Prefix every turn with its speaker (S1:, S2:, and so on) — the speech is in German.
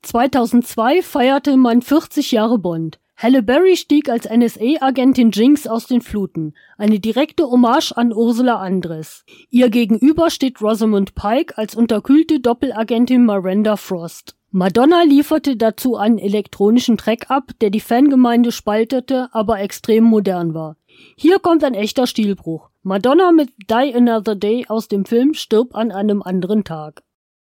S1: 2002 feierte man 40 Jahre Bond. Halle Berry stieg als NSA-Agentin Jinx aus den Fluten. Eine direkte Hommage an Ursula Andress. Ihr gegenüber steht Rosamund Pike als unterkühlte Doppelagentin Miranda Frost. Madonna lieferte dazu einen elektronischen Track ab, der die Fangemeinde spaltete, aber extrem modern war. Hier kommt ein echter Stilbruch. Madonna mit Die Another Day aus dem Film Stirb an einem anderen Tag.